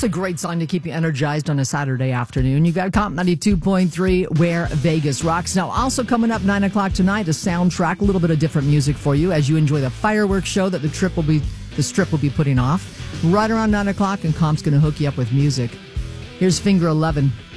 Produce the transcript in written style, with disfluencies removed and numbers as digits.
That's a great song to keep you energized on a Saturday afternoon. You've got Comp 92.3, Where Vegas Rocks. Now, also coming up 9 o'clock tonight, a soundtrack, a little bit of different music for you as you enjoy the fireworks show that the Strip will be putting off. Right around 9 o'clock, and Comp's going to hook you up with music. Here's Finger 11.